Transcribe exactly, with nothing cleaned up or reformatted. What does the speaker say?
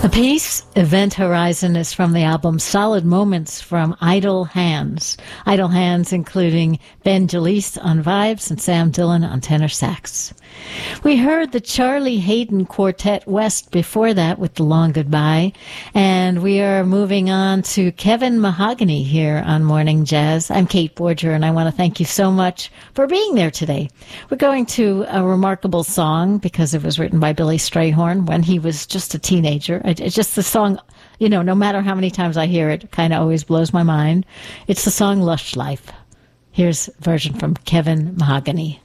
The piece, Event Horizon, is from the album Solid Moments from Idle Hands. Idle Hands including Ben Jalise on vibes and Sam Dillon on tenor sax. We heard the Charlie Hayden Quartet West before that with The Long Goodbye, and we are moving on to Kevin Mahogany here on Morning Jazz. I'm Kate Borger, and I want to thank you so much for being there today. We're going to a remarkable song because it was written by Billy Strayhorn when he was just a teenager. It's just the song, you know, no matter how many times I hear it, kind of always blows my mind. It's the song Lush Life. Here's a version from Kevin Mahogany.